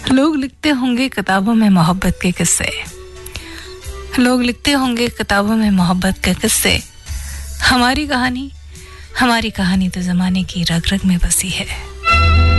लोग लिखते होंगे किताबों में मोहब्बत के किस्से, लोग लिखते होंगे किताबों में मोहब्बत के किस्से। हमारी कहानी तो ज़माने की रग रग में बसी है।